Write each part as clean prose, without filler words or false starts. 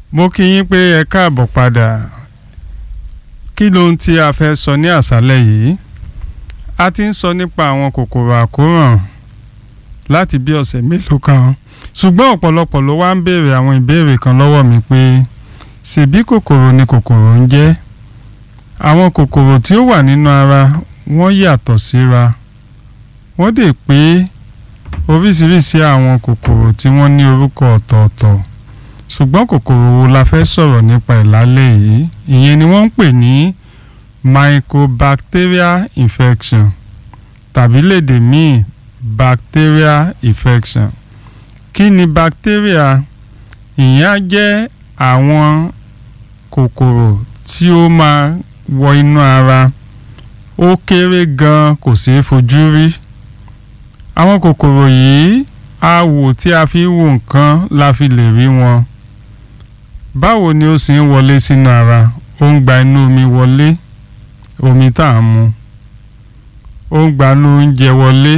mo kí yín pé ẹ káàbọ̀ padà. Kí lohun tí a fẹ́ sọ ní àṣálẹ́ yìí? A ti ń sọ nípa àwọn kòkòrò àkóràn láti bí ọ̀sẹ̀ mélòó kan, ṣùgbọ́n ọ̀pọ̀lọpọ̀ ló wá ń béèrè àwọn ìbéèrè kan lọ́wọ́ mi pé ṣebí kòkòrò ni kòkòrò ń jẹ́? Àwọn kòkòrò tí ó wà nínú ara wọ́n yàtọ̀ síra. Wọ́n dè pé oríṣiríṣi àwọn kòkòrò tí wọ́n ní orúkọ ọ̀tọ̀ọ̀tọ̀. Ṣùgbọ́n kòkòrò wo la fẹ́ sọ̀rọ̀ nípa ìlálẹ́ yìí? Ìyẹn ni wọ́n ń pè ní mycobacterial infection tàbí lédè míì bacterial infection. Kí ni bacteria? Ìyẹn á jẹ́ àwọn kòkòrò tí ó máa wọ inú ara. Ó kéré gan, kò ṣeé fojú rí. Àwọn kòkòrò yìí awò tí a fi wo nǹkan la fi lè rí wọn. Báwo ni ó sì ń wọlé sínú ara? Ó ń gba inú omi wọlé, omi tá à ń mu. Ó ń gba inú oúnjẹ wọlé.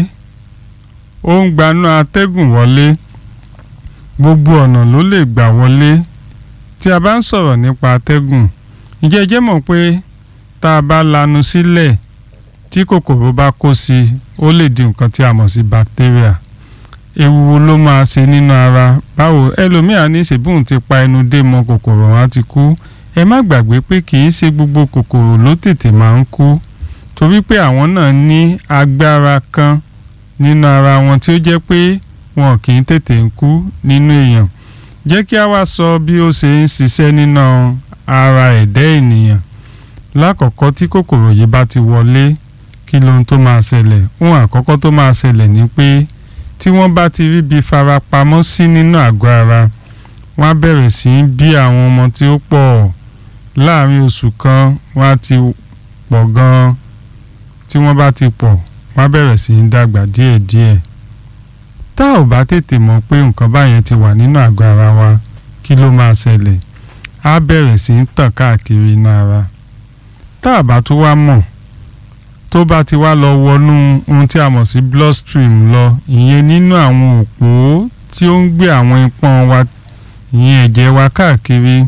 Ó ń gba inú atẹ́gùn wọlé. Gbogbo ọ̀nà ló lè gbà wọlé. Tí a bá ń sọ̀rọ̀ nípa atẹ́gùn, ǹjẹ́ ẹ jẹ́ mọ̀ pé tá a bá lanu sílẹ̀ tí kòkòrò bá kó sí i, ó lè di nǹkan tí a mọ̀ sí bacteria. Ewu wo ló máa ṣe nínú ara? Báwo ẹlòmíà ní ṣèbùn ti pa ẹnu dé mọ́ kòkòrò wọn ti kú. Ẹ má gbàgbé pé kì í ṣe gbogbo kòkòrò ló tètè máa ń kú, torí pé àwọn náà ní agbára kan nínú ara wọn tí ó jẹ́ pé wọn kì í tètè ń kú nínú èèyàn. Jẹ́ kí a wá sọ bí ó ṣe ń ṣiṣẹ́ nínú ara ẹ̀dá ènìyàn. Lákọ̀ọ́kọ́ tí kòkòrò yìí bá ti wọlé, kí lohun tó máa ṣẹlẹ̀? Ohun àkọ́kọ́ tó máa ṣẹlẹ̀ ni pé tí wọ́n bá ti rí bí farapamọ́ sí nínú àgọ́ ara, wọ́n á bẹ̀rẹ̀ sí í bí àwọn ọmọ tí ó pọ̀. Láàárín oṣù kan wọ́n á ti pọ̀ gan-an. Tí wọ́n bá ti pọ̀, wọ́n á bẹ̀rẹ̀ sí í dàgbà díẹ̀díẹ̀. Tá ò bá tètè mọ̀ pé nǹkan báyẹn ti wà nínú àgọ́ ara wa, kí ló máa ṣẹlẹ̀? Á bẹ̀rẹ̀ sí í tàn káàkiri inú ara. Tá a bá tún wá mọ̀, tó bá ti wá lọ wọnú ohun tí a mọ̀ sí bloodstream lọ, ìyẹn nínú àwọn òpó tí ó ń gbé àwọn ipọ́n wa, ìyẹn ẹ̀jẹ̀ wa káàkiri,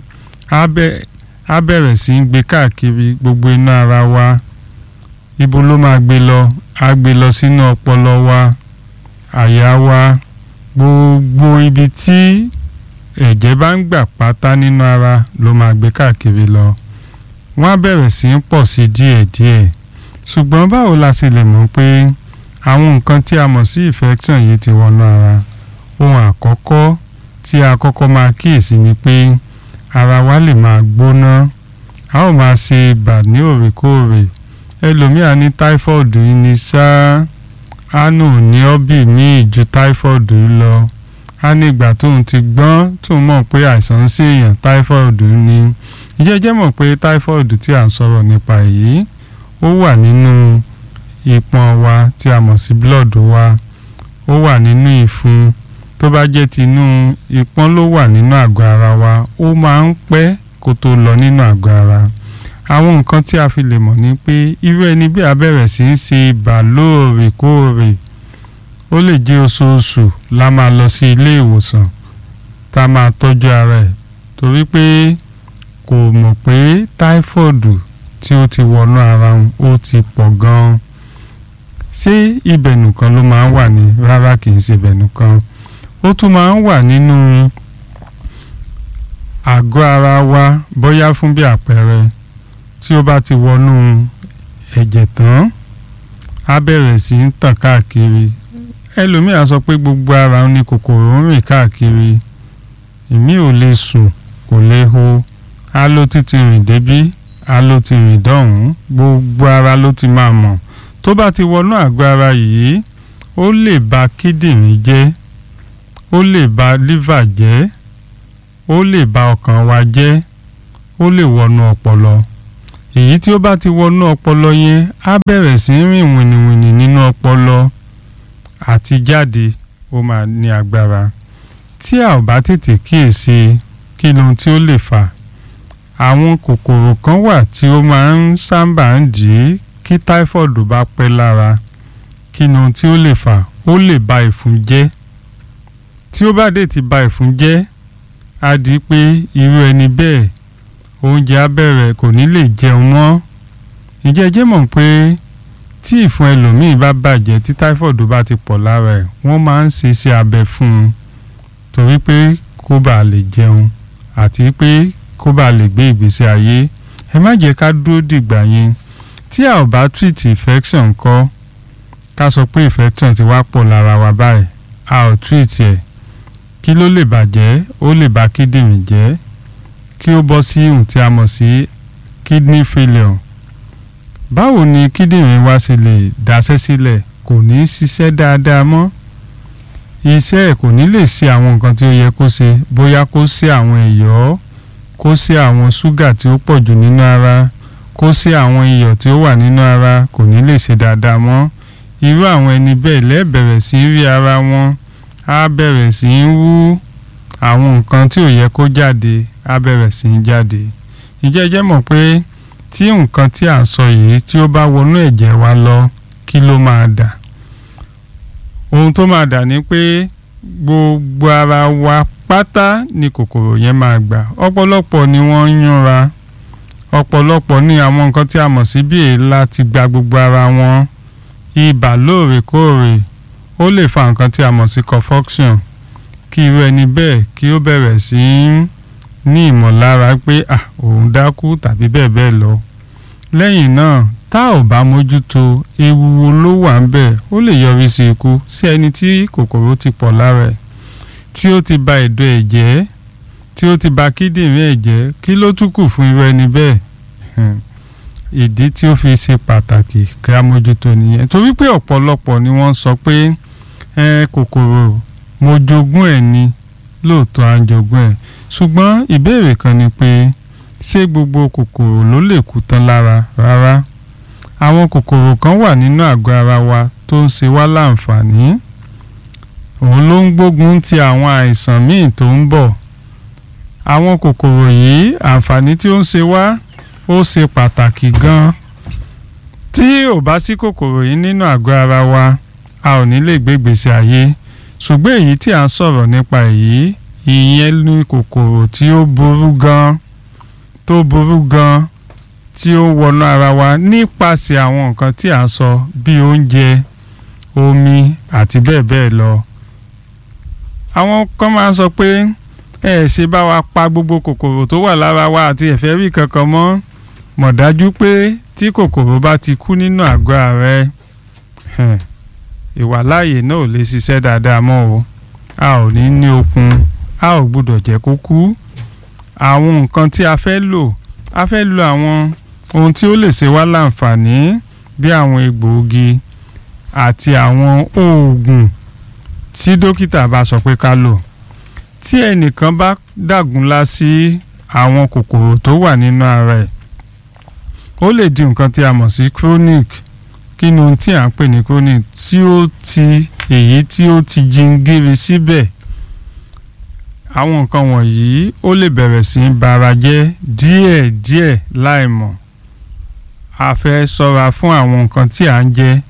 á bẹ̀rẹ̀ sí í gbé káàkiri gbogbo inú ara wa. Ibo ló máa gbé lọ? Á gbé lọ sínú ọpọlọ wa, àyà wa, gbogbo ibi tí ẹ̀jẹ̀ bá ń gbà pátá nínú ara ló máa gbé káàkiri lọ. Wọ́n á bẹ̀rẹ̀ sí í pọ̀ sí díẹ̀díẹ̀. Ṣùgbọ́n báwo la ṣe lè mọ̀ pé àwọn nǹkan tí a mọ̀ sí infection yìí ti wọnú ara? Ohun àkọ́kọ́ tí a kọ́kọ́ máa kíyèsí ni pé ara wa lè máa gbóná. A ó máa ṣe ibà ní òrèkóòrè. Ẹlòmíà ní typhoid ní ṣá. Á nù ní ọ́bì míì ju typhoid lọ. Á ní ìgbà tóun ti gbọ́n tóun mọ̀ pé àìsàn ń ṣèèyàn, typhoid ni. Ǹjẹ́ ẹ jẹ́ mọ̀ pé typhoid tí à ń sọ̀rọ̀ nípa èyí, ó wà nínú ìpọ́n wa tí a mọ̀ sí blood wa. Ó wà nínú ìfun. Tó bá jẹ́ tinú ìpọ́n ló wà nínú àgọ́ ara wa, ó máa ń pẹ́ kó tó lọ nínú àgọ́ ara. Àwọn nǹkan tí a fi lè mọ̀ ni pé irú ẹni bí a bẹ̀rẹ̀ sí í ṣe ibà lóòrèkóòrè. Ó lè jẹ́ oṣooṣù la máa lọ sí ilé ìwòsàn tá a máa tọ́jú ara ẹ̀, torí pé kò mọ̀ pé typhoid tí ó ti wọnú ara ó ti pọ̀ gan-an. Ṣé ibẹ̀ nìkan ló máa ń wà ní? Rárá, kì í ṣe ibẹ̀ nìkan. Ó tún máa ń wà nínú àgọ́ ara wa, bóyá fún bí àpẹẹrẹ tí ó bá ti wọnú ẹ̀jẹ̀ tán, á bẹ̀rẹ̀ sí í tàn káàkiri. Ẹlòmíà sọ pé gbogbo ara ní kòkòrò ń rìn káàkiri. Èmi ò lè sùn, kò lè ho. Á ló ti rìn débí, á ló ti rìn dọ̀hún, gbogbo ara ló ti máa mọ̀. Tó bá ti wọnú àgọ́ ara yìí, ó lè ba kíndìnrín jẹ́, ó lè ba liver jẹ́, ó lè ba ọkàn wa jẹ́, ó lè wọnú ọpọlọ. Èyí tí ó bá ti wọnú ọpọlọ yẹn á bẹ̀rẹ̀ sí í rìn wìnìwìnì nínú ọpọlọ, àti jáde ó máa ní agbára. Tí a ò bá tètè kíyèsí kí lohun tí ó lè fà, àwọn kòkòrò kan wà tí ó máa ń sábà ń dì í kí typhoid bá pẹ́ lára. Kí lohun tí ó lè fà? Ó lè ba ìfun jẹ́. Tí ó bá dé ti ba ìfun jẹ́, á di pé irú ẹni bẹ́ẹ̀ oúnjẹ á bẹ̀rẹ̀ kò ní lè jẹun mọ́. Ǹjẹ́ ẹ jẹ́ mọ̀ pé tí ìfun ẹlòmíì bá bàjẹ́ tí typhoid bá ti pọ̀ lára ẹ̀ wọ́n máa ń ṣe iṣẹ́ abẹ fún un torí pé kó bàa lè jẹun àti pé kó bàa lè gbé ìgbésí ayé. Ẹ má jẹ́ ká dúró dìgbà yẹn tí a ò bá treat infection kọ́ ká sọ pé infection ti wá pọ̀ lára wa báyìí a ò treat ẹ̀ kí ló lè bàjẹ́ ó lè bà kíndìnrín jẹ́ kí ó bọ́ sí ohun tí a mọ̀ sí kidney failure. Báwo ni kíndìnrín wa ṣe lè dáṣẹ́ sílẹ̀ kò ní ṣiṣẹ́ dáadáa mọ́ iṣẹ́ ẹ̀ kò ní lè ṣe àwọn nǹkan tí ó yẹ kó ṣe bóyá kó ṣe àwọn ẹ̀yọ́ kó ṣe àwọn ṣúgà tí ó pọ̀ jù nínú ara kó ṣe àwọn iyọ̀ tí ó wà nínú ara kò ní lè ṣe dáadáa mọ́. Irú àwọn ẹni bẹ́ẹ̀ lẹ́ẹ̀bẹ̀rẹ̀ sí í rí ara wọn á bẹ̀rẹ̀ sí í wú àwọn nǹkan tí ò yẹ kó jáde á bẹ̀rẹ̀ sí í jáde. Ǹjẹ́ ẹ jẹ́ mọ̀ pé tí nǹkan tí à ń sọ yìí tí ó bá wọnú ẹ̀jẹ̀ wa lọ kí ló máa dà? Ohun tó máa dà ni pé gbogbo ara wa pátá ni kòkòrò yẹn máa gbà. Ọ̀pọ̀lọpọ̀ ni wọ́n ń yúnra ọ̀pọ̀lọpọ̀ ní àwọn nǹkan tí a mọ̀ sí bí èélá ti gba gbogbo ara wọn. Ibà lóòrèkóòrè ó lè fa nǹkan tí a mọ̀ sí confusion kí irú ẹni bẹ́ẹ̀ kí ó bẹ̀rẹ̀ sí í ní ìmọ̀lára pé òun dákú tàbí bẹ́ẹ̀ bẹ́ẹ̀ lọ. Lẹ́yìn náà tá ò bá mójútó ewu wo ló wà ń bẹ̀ ó lè yọrí sí ikú sí ẹni tí kòkòrò ti pọ̀ lára ẹ̀ tí ó ti ba ẹ̀dọ̀ ẹ̀ jẹ́ tí ó ti ba kíndìnrín ẹ̀ jẹ́ kí ló tún kù fún irú ẹni bẹ́ẹ̀. Ìdí tí ó fi ṣe pàtàkì kí a mójútó nìyẹn torí pé ọ̀pọ̀lọpọ̀ ni wọ́n sọ pé kòkòrò mo jogún ẹ̀ ni lóòótọ́ à ń jogún ẹ̀ ṣùgbọ́n ìbéèrè kan ni pé ṣé gbogbo kòkòrò ló lè kú tán lára? Rárá, àwọn kòkòrò kan wà nínú àgọ́ ara wa tó ń ṣe wá láǹfààní òun ló ń gbógun ti àwọn àìsàn míì tó ń bọ̀. Àwọn kòkòrò yìí àǹfààní tí ó ń ṣe wá ó ṣe pàtàkì gan. Tí ò bá sí kòkòrò yìí nínú àgọ́ ara wa a ò ní lè gbé ìgbésí ayé ṣùgbọ́n èyí tí à ń sọ̀rọ̀ nípa èyí ìyẹn ní kòkòrò tí ó burú gan tí ó wọnú ara wa nípasẹ̀ àwọn nǹkan tí à ń sọ bí oúnjẹ omi àti bẹ́ẹ̀ bẹ́ẹ̀ lọ. Àwọn kan máa ń sọ pé ṣe bá wa pa gbogbo kòkòrò tó wà lára wa àti ẹ̀fẹ́ rí kankan mọ̀ dájú pé tí kòkòrò bá ti kú nínú àgọ́ ara ẹ̀ ìwàláàyè náà ò lè ṣiṣẹ́ dáadáa mọ́ o a ò ní okun a ò gbọ́dọ̀ jẹ́ kó kú. Àwọn nǹkan tí a fẹ́ lò àwọn ohun tí ó lè ṣe wá láǹfààní bí àwọn egbòogi àti àwọn oògùn tí dókítà bá sọ pé ká lò. Tí ẹnìkan bá dàgúnlá sí àwọn kòkòrò tó wà nínú ara ẹ̀ ó lè di nǹkan tí a mọ̀ sí chronic. Kí ni ohun tí à ń pè ní chronic? Èyí tí ó ti jingiri síbẹ̀. Àwọn nǹkan wọ̀nyí ó lè bẹ̀rẹ̀ sí í bara jẹ́ díẹ̀díẹ̀ láìmọ̀. A fẹ́ ṣọ́ra fún àwọn nǹkan tí à ń jẹ.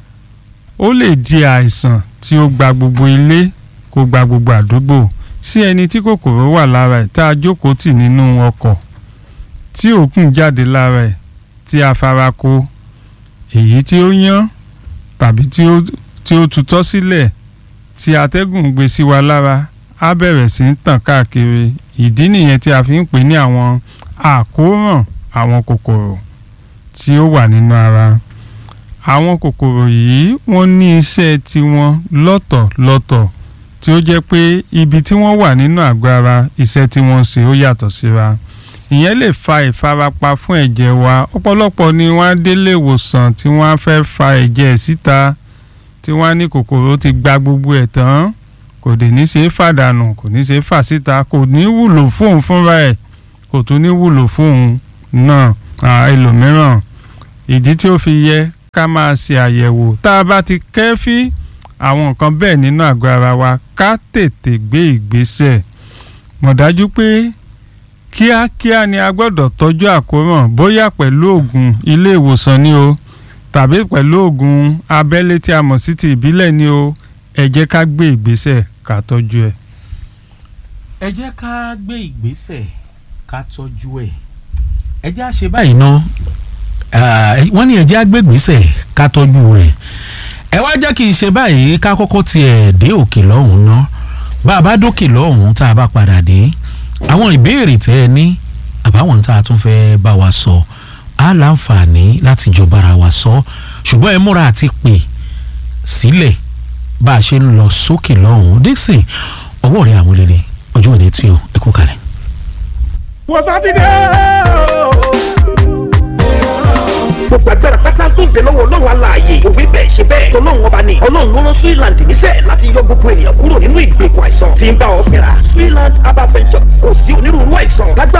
Ó lè di àìsàn tí ó gba gbogbo ilé kó gba gbogbo àdúgbò sí ẹni tí kòkòrò wà lára ẹ̀ tá a jókòó tì nínú ọkọ̀ tí òkun jáde lára ẹ̀ tí a fara kó èyí tí ó yán tàbí tí ó tutọ́ sílẹ̀ tí atẹ́gùn gbé sí wa lára á bẹ̀rẹ̀ sí í tàn káàkiri. Ìdí nìyẹn tí a fi ń pè ní àwọn àkóràn àwọn kòkòrò tí ó wà nínú ara. Àwọn kòkòrò yìí wọ́n ní iṣẹ́ tiwọn lọ́tọ̀ọ̀tọ̀ tí ó jẹ́ pé ibi tí wọ́n wà nínú àgọ́ ara iṣẹ́ tí wọ́n ṣe ó yàtọ̀ síra. Ìyẹn lè fa ìfarapa fún ẹ̀jẹ̀ wa. Ọ̀pọ̀lọpọ̀ ni wọ́n á délé ìwòsàn tí wọ́n á fẹ́ fa ẹ̀jẹ̀ síta tí wọ́n á ní kòkòrò ti gba gbogbo ẹ̀ tán kò dé ní ṣe é fàdànù kò ní ṣe é fà síta kò ní wúlò fóun fúnra ẹ̀ kò tún ní wúlò fóun náà ẹlòmíràn. Ìdí tí ó fi yẹ ká máa ṣe àyẹ̀wò tá a bá ti kẹ́fí àwọn nǹkan bẹ́ẹ̀ nínú àgọ́ ara wa ká tètè gbé ìgbésẹ̀. Mọ̀ dájú pé kíákíá ni a gbọ́dọ̀ tọ́jú àkóràn bóyá pẹ̀lú oògùn ilé ìwòsàn ni o tàbí pẹ̀lú oògùn abẹ́lé tí a mọ̀ sí ti ìbílẹ̀ ni o ẹ jẹ́ ká gbé ìgbésẹ̀ ká tọ́jú ẹ̀. ẹ jẹ́ ká gbé ìgbésẹ̀ ká tọ́jú ẹ̀ ẹ jẹ́ á ṣe báyìí ná wọ́n ní ẹ jẹ́ á gbé ìgbésẹ̀ ká tọ́jú rẹ̀ ẹ wá jẹ́ kí n ṣe báyìí ká kọ́kọ́ tiẹ̀ dé òkè lọ́hùn-ún ná bá a bá dókè lọ́hùn-ún tá a bá padà dé àwọn ìbéèrè tẹ́ ẹ ní àbáwọn tá a tún fẹ́ bá wa sọ á láǹfààní láti jọ bára wa sọ ṣùgbọ́n ẹ múra àti pè sílẹ̀ bá a ṣe ń lọ sókè lọ́hùn-ún Dixon ọwọ́ rẹ̀ àwọn olè ọjọ́ òní tí o ẹ kú kalẹ̀. wọ́n sátidé gbogbo agbára pátá tó ń bẹ lọ́wọ́ ọlọ́run aláàyè òwe bẹ́ẹ̀ ṣe bẹ́ẹ̀ tọ́lọ́run ọba ni ọlọ́run ló rán Switzerland níṣẹ́ láti yọ gbogbo ènìyàn kúrò nínú ìgbèkùn àìsàn tí ń bá ọ fínra Switzerland herbal ventures kò sí onírúurú àìsàn lágbára